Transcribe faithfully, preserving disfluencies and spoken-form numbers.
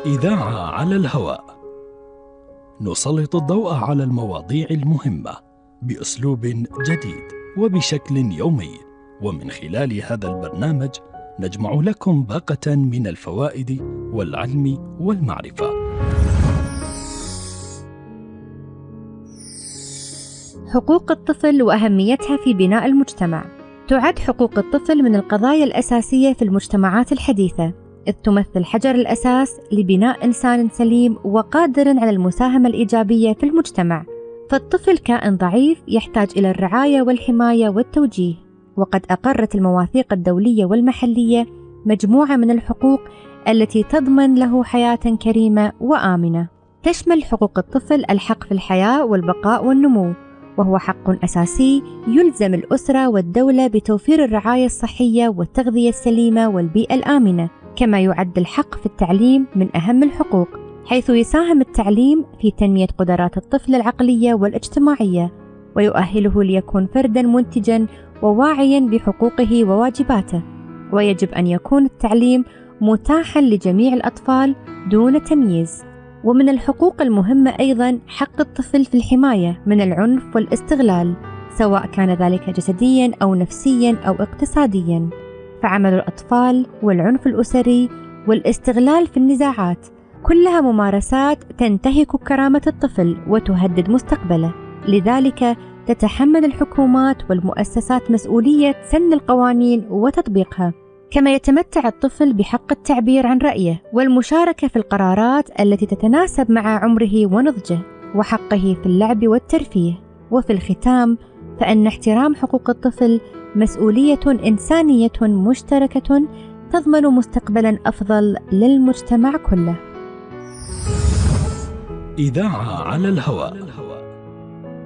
إذاعة على الهواء، نسلط الضوء على المواضيع المهمة بأسلوب جديد وبشكل يومي، ومن خلال هذا البرنامج نجمع لكم باقة من الفوائد والعلم والمعرفة. حقوق الطفل وأهميتها في بناء المجتمع. تعد حقوق الطفل من القضايا الأساسية في المجتمعات الحديثة، إذ تمثل حجر الأساس لبناء إنسان سليم وقادر على المساهمة الإيجابية في المجتمع. فالطفل كائن ضعيف يحتاج إلى الرعاية والحماية والتوجيه، وقد أقرت المواثيق الدولية والمحلية مجموعة من الحقوق التي تضمن له حياة كريمة وآمنة. تشمل حقوق الطفل الحق في الحياة والبقاء والنمو، وهو حق أساسي يلزم الأسرة والدولة بتوفير الرعاية الصحية والتغذية السليمة والبيئة الآمنة. كما يعد الحق في التعليم من أهم الحقوق، حيث يساهم التعليم في تنمية قدرات الطفل العقلية والاجتماعية، ويؤهله ليكون فرداً منتجاً وواعياً بحقوقه وواجباته. ويجب أن يكون التعليم متاحاً لجميع الأطفال دون تمييز. ومن الحقوق المهمة أيضاً حق الطفل في الحماية من العنف والاستغلال، سواء كان ذلك جسدياً أو نفسياً أو اقتصادياً. فعمل الأطفال والعنف الأسري والاستغلال في النزاعات كلها ممارسات تنتهك كرامة الطفل وتهدد مستقبله. لذلك تتحمل الحكومات والمؤسسات مسؤولية سن القوانين وتطبيقها. كما يتمتع الطفل بحق التعبير عن رأيه والمشاركة في القرارات التي تتناسب مع عمره ونضجه، وحقه في اللعب والترفيه. وفي الختام، فإن احترام حقوق الطفل مسؤولية إنسانية مشتركة تضمن مستقبلاً أفضل للمجتمع كله. إذاعة على الهواء.